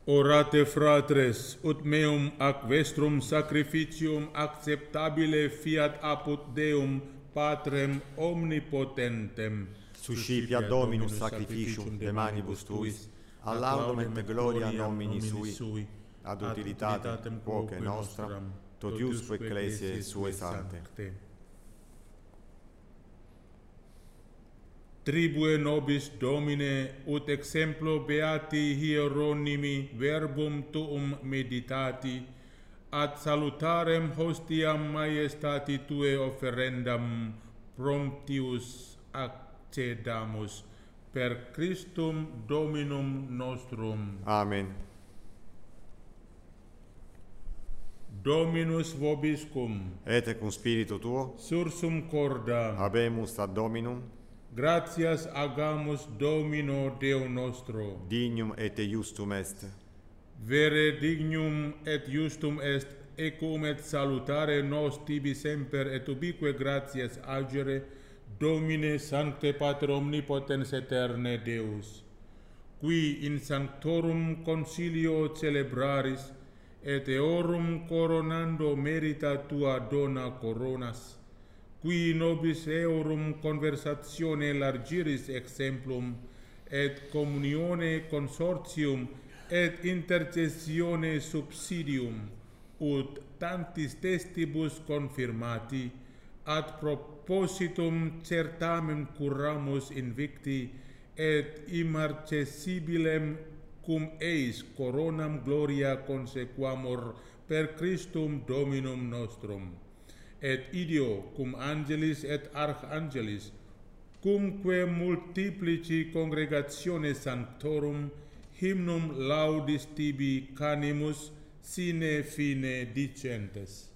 Orate fratres, ut meum ac vestrum sacrificium acceptabile fiat apud Deum Patrem omnipotentem. Suscipiat Dominus sacrificium de manibus tuis, ad laudum et gloria nomini sui, ad utilitatem quoque nostram, totiusque ecclesiae suae sancte. Tribue nobis Domine, ut exemplo beati Hieronymi verbum tuum meditati, ad salutarem hostiam maiestati Tue offerendam promptius accedamus, per Christum Dominum nostrum. Amen. Dominus vobiscum, Et cum spiritu tuo, sursum corda, habemus ad Dominum, gratias agamus Domino Deo nostro. dignum et justum est. Vere dignum et justum est, ecum et salutare nos tibi semper et ubique gratias agere, Domine Sancte Pater Omnipotens Eterne Deus, qui in sanctorum concilio celebraris, et eorum coronando merita tua dona coronas, qui nobis eorum conversatione largiris exemplum, et communione consortium, et intercessione subsidium, ut tantis testibus confirmati, ad propositum certamen curramus invicti, et immarcessibilem cum eis coronam gloria consequamur per Christum Dominum nostrum. Et ideo cum angelis et archangelis, cumque multiplici congregatione sanctorum, hymnum laudis tibi canimus sine fine dicentes.